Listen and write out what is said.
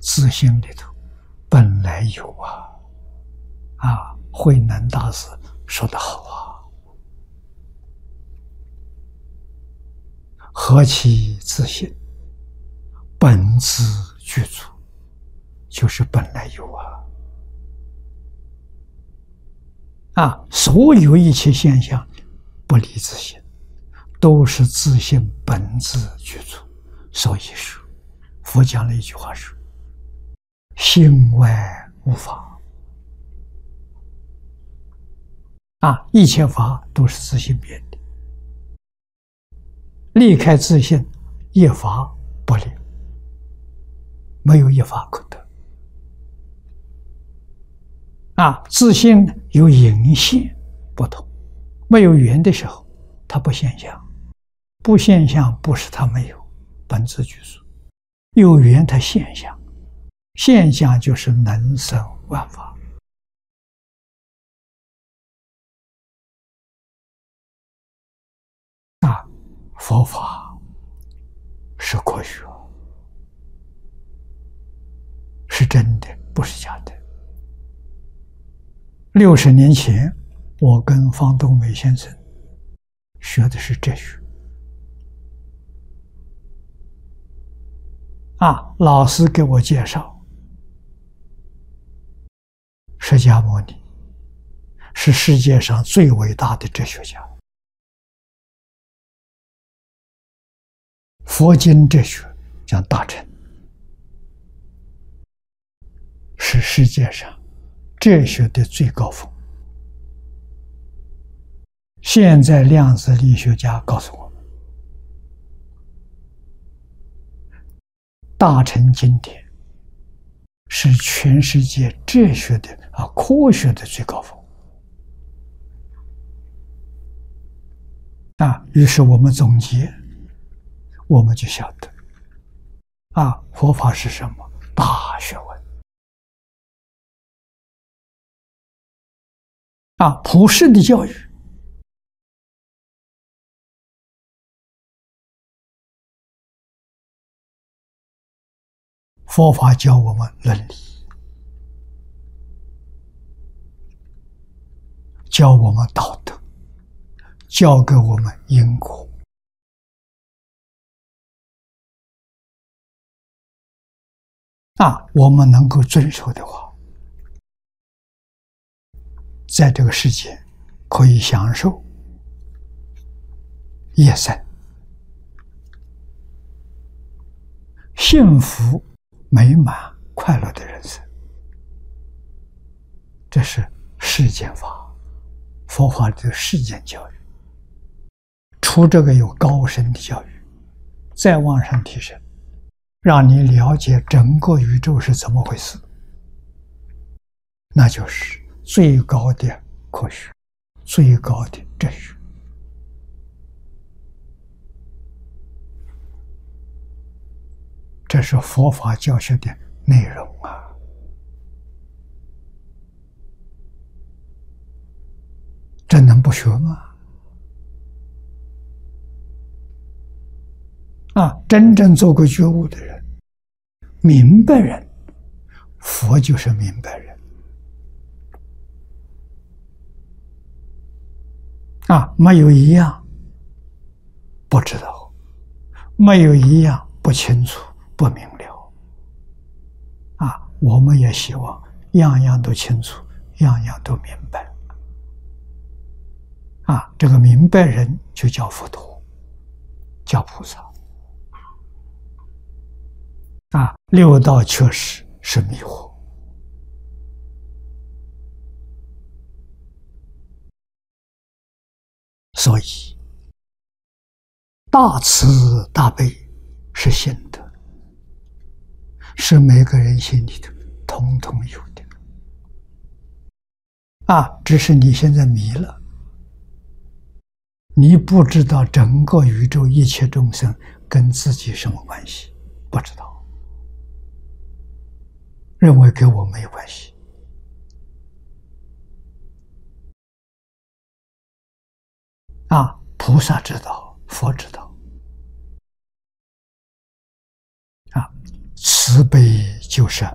自性里头本来有慧能大师说得好何其自性，本自具足，就是本来有所有一切现象不离自性，都是自性本自具足。所以说佛讲了一句话说，性外无法一切法都是自性变的，离开自性，一法不立，没有一法可得。自性有隐现不同，没有缘的时候，它不现象，不现象不是它没有，本自具足；有缘它现象，现象就是能生万法。佛法是科学，是真的，不是假的。60年前，我跟方东美先生学的是哲学。老师给我介绍，释迦牟尼是世界上最伟大的哲学家。佛经哲学讲大乘，是世界上哲学的最高峰。现在量子力学家告诉我们，大乘经典是全世界哲学的科学的最高峰。于是我们总结，我们就晓得佛法是什么？大学问普世的教育。佛法教我们伦理，教我们道德，教给我们因果。我们能够遵守的话，在这个世界可以享受业生，幸福美满快乐的人生。这是世间法，佛法的世间教育。除这个有高深的教育，再往上提升，让你了解整个宇宙是怎么回事，那就是最高的科学，最高的哲学。这是佛法教学的内容这能不学吗？真正做过觉悟的人，明白人，佛就是明白人。没有一样不知道，没有一样不清楚不明了。我们也希望样样都清楚，样样都明白。这个明白人就叫佛陀，叫菩萨。六道确实是迷惑。所以大慈大悲是心德，是每个人心里头统统有的。只是你现在迷了，你不知道整个宇宙一切众生跟自己什么关系，不知道，认为跟我没有关系。菩萨知道，佛知道。慈悲就是